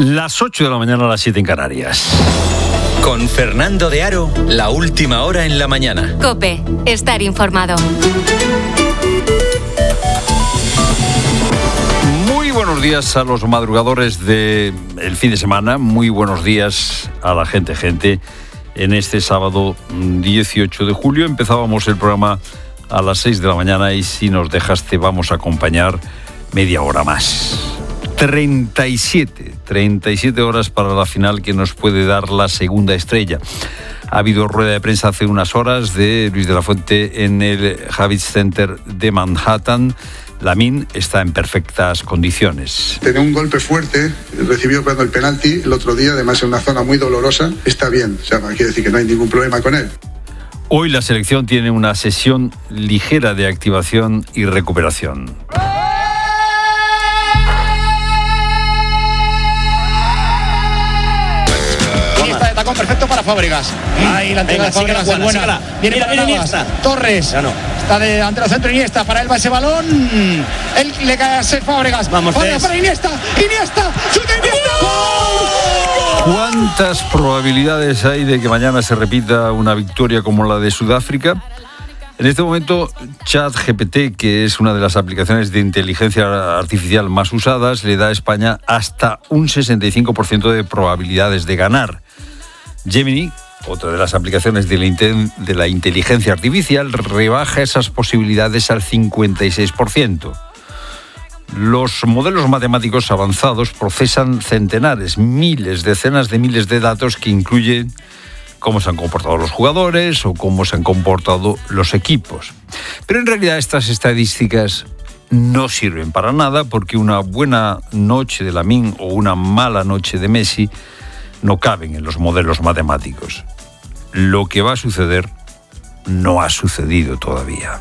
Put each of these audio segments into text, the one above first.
Las 8 de la mañana a las 7 en Canarias. Con Fernando de Aro, la última hora en la mañana. COPE, estar informado. Muy buenos días a los madrugadores del fin de semana. Muy buenos días a la gente. En este sábado 18 de julio empezábamos el programa a las 6 de la mañana y si nos dejas te vamos a acompañar media hora más. 37 horas para la final que nos puede dar la segunda estrella. Ha habido rueda de prensa hace unas horas de Luis de la Fuente en el Javits Center de Manhattan. Lamine está en perfectas condiciones. Tenía un golpe fuerte, recibió el penalti el otro día, además en una zona muy dolorosa. Está bien, o sea, quiere decir que no hay ningún problema con él. Hoy la selección tiene una sesión ligera de activación y recuperación. Tacón perfecto para Fábregas. Ahí la entrega de Fábregas es buena. Viene para Iniesta. Torres. Está ante el centro Iniesta. Para él va ese balón. Él le cae a ser Fábregas. Vamos, Fábregas para Iniesta. Iniesta. ¡Chuta Iniesta! ¡Gol! ¿Cuántas probabilidades hay de que mañana se repita una victoria como la de Sudáfrica? En este momento, ChatGPT, que es una de las aplicaciones de inteligencia artificial más usadas, le da a España hasta un 65% de probabilidades de ganar. Gemini, otra de las aplicaciones de la inteligencia artificial, rebaja esas posibilidades al 56%. Los modelos matemáticos avanzados procesan centenares, miles, decenas de miles de datos que incluyen cómo se han comportado los jugadores o cómo se han comportado los equipos. Pero en realidad estas estadísticas no sirven para nada porque una buena noche de Lamine o una mala noche de Messi no caben en los modelos matemáticos. Lo que va a suceder no ha sucedido todavía.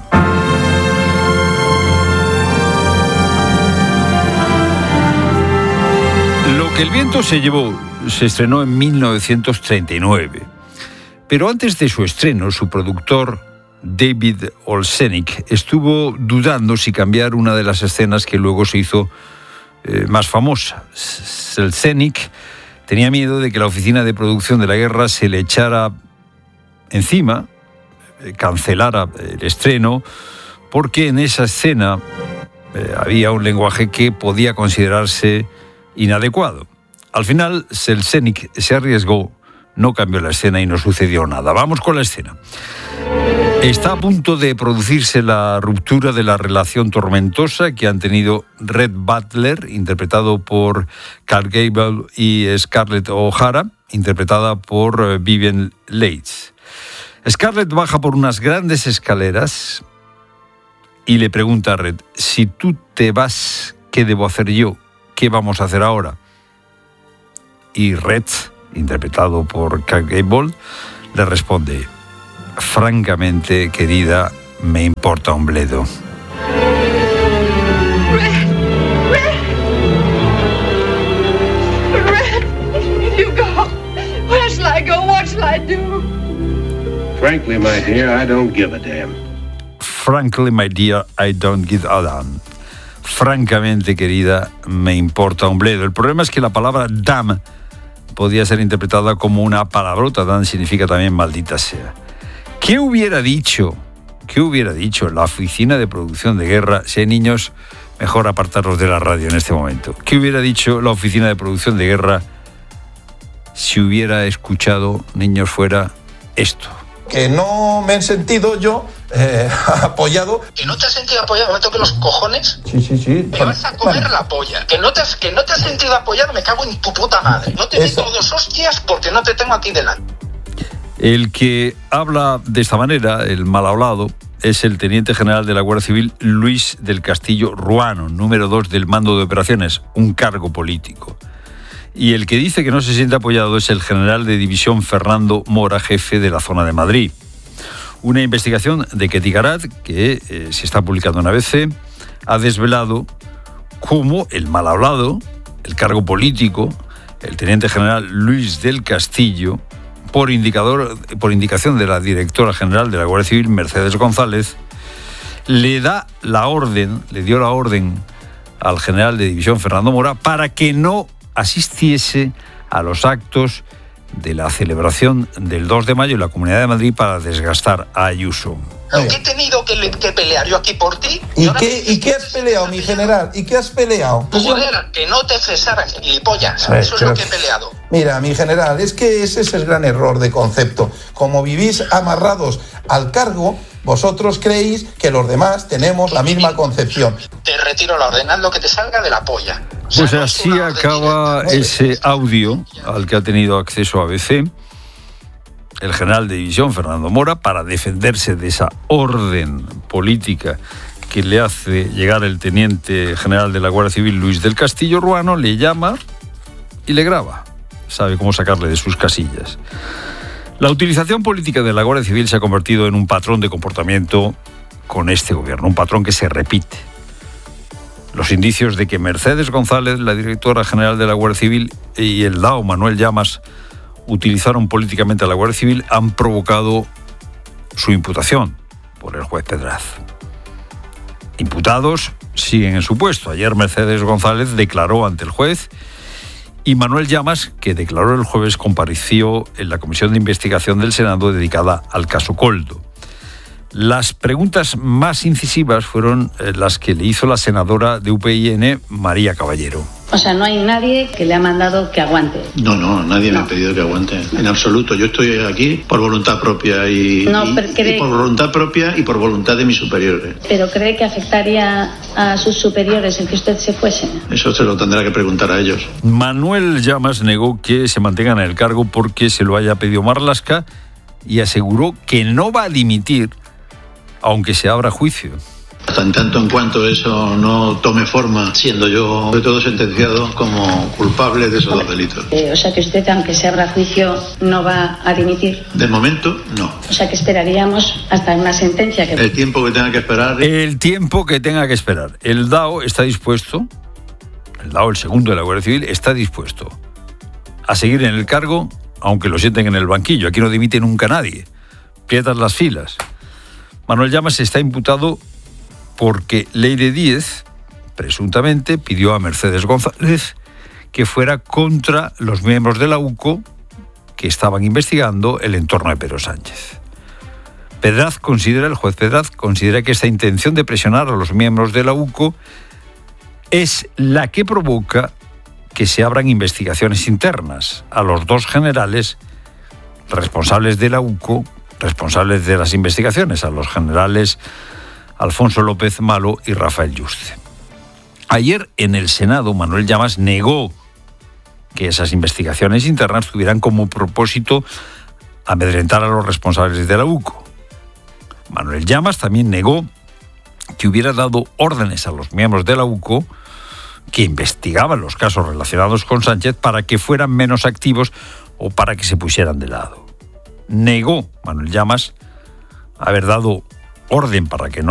Lo que el viento se llevó se estrenó en 1939. Pero antes de su estreno, su productor, David Olsenick, estuvo dudando si cambiar una de las escenas que luego se hizo más famosa. Olsenick tenía miedo de que la oficina de producción de la guerra se le echara encima, cancelara el estreno, porque en esa escena había un lenguaje que podía considerarse inadecuado. Al final, Selznick se arriesgó, no cambió la escena y no sucedió nada. Vamos con la escena. Está a punto de producirse la ruptura de la relación tormentosa que han tenido Red Butler, interpretado por Clark Gable, y Scarlett O'Hara, interpretada por Vivien Leigh. Scarlett baja por unas grandes escaleras y le pregunta a Red: si tú te vas, ¿qué debo hacer yo? ¿Qué vamos a hacer ahora? Y Red, interpretado por Clark Gable, le responde: francamente, querida, me importa un bledo. Red, if you go, where shall I go? What shall I do? Frankly, my dear, I don't give a damn. Frankly, my dear, I don't give a damn. Francamente, querida, me importa un bledo. El problema es que la palabra damn podía ser interpretada como una palabrota. Damn significa también maldita sea. ¿Qué hubiera dicho la oficina de producción de guerra? Si hay niños, mejor apartarlos de la radio en este momento. ¿Qué hubiera dicho la oficina de producción de guerra si hubiera escuchado, niños, fuera esto? Que no me he sentido yo apoyado. ¿Que no te has sentido apoyado? ¿Me toque los cojones? Sí. Me vas a comer la polla. ¿Que no te has sentido apoyado? Me cago en tu puta madre. No te meto dos hostias porque no te tengo aquí delante. El que habla de esta manera, el mal hablado, es el teniente general de la Guardia Civil, Luis del Castillo Ruano, número 2 del mando de operaciones, un cargo político. Y el que dice que no se siente apoyado es el general de división Fernando Mora, jefe de la zona de Madrid. Una investigación de Ketty Garat, que se está publicando en ABC, ha desvelado cómo el mal hablado, el cargo político, el teniente general Luis del Castillo, por indicación de la directora general de la Guardia Civil, Mercedes González, le dio la orden al general de división Fernando Mora para que no asistiese a los actos de la celebración del 2 de mayo en la Comunidad de Madrid para desgastar a Ayuso. Lo que he tenido que pelear yo aquí por ti. ¿Y qué has peleado, mi general? ¿Y qué has peleado? Joder, que no te cesaran, gilipollas. Eso es lo que he peleado. Mira, mi general, es que ese es el gran error de concepto. Como vivís amarrados al cargo, vosotros creéis que los demás tenemos la misma concepción. Te retiro la orden, lo que te salga de la polla. Pues así acaba ese audio al que ha tenido acceso ABC el general de división, Fernando Mora, para defenderse de esa orden política que le hace llegar el teniente general de la Guardia Civil, Luis del Castillo Ruano, le llama y le graba. Sabe cómo sacarle de sus casillas. La utilización política de la Guardia Civil se ha convertido en un patrón de comportamiento con este gobierno, un patrón que se repite. Los indicios de que Mercedes González, la directora general de la Guardia Civil, y el DAO Manuel Llamas utilizaron políticamente a la Guardia Civil han provocado su imputación por el juez Pedraz. Imputados siguen en su puesto. Ayer Mercedes González declaró ante el juez y Manuel Llamas, que declaró el jueves, compareció en la comisión de investigación del Senado dedicada al caso Koldo. Las preguntas más incisivas fueron las que le hizo la senadora de UPyN, María Caballero. O sea, no hay nadie que le ha mandado que aguante. No, nadie me ha pedido que aguante. En absoluto. Yo estoy aquí por voluntad propia y por voluntad propia y por voluntad de mis superiores. ¿Pero cree que afectaría a sus superiores el que usted se fuese? Eso se lo tendrá que preguntar a ellos. Manuel Llamas negó que se mantengan en el cargo porque se lo haya pedido Marlaska y aseguró que no va a dimitir aunque se abra juicio. En tanto en cuanto eso no tome forma, siendo yo sobre todo sentenciado como culpable de esos dos delitos. O sea que usted, aunque se abra juicio, no va a dimitir. De momento, no. O sea que esperaríamos hasta una sentencia que... El tiempo que tenga que esperar. El tiempo que tenga que esperar. El DAO está dispuesto, el DAO, el segundo de la Guardia Civil, está dispuesto a seguir en el cargo, aunque lo sienten en el banquillo. Aquí no dimite nunca nadie. Aprietan las filas. Manuel Llamas está imputado porque Leire Díez, presuntamente, pidió a Mercedes González que fuera contra los miembros de la UCO que estaban investigando el entorno de Pedro Sánchez. El juez Pedraz considera que esta intención de presionar a los miembros de la UCO es la que provoca que se abran investigaciones internas a los dos generales responsables de la UCO, responsables de las investigaciones, a los generales Alfonso López Malo y Rafael Yuste. Ayer en el Senado, Manuel Llamas negó que esas investigaciones internas tuvieran como propósito amedrentar a los responsables de la UCO. Manuel Llamas también negó que hubiera dado órdenes a los miembros de la UCO que investigaban los casos relacionados con Sánchez para que fueran menos activos o para que se pusieran de lado. Negó Manuel Llamas haber dado orden para que no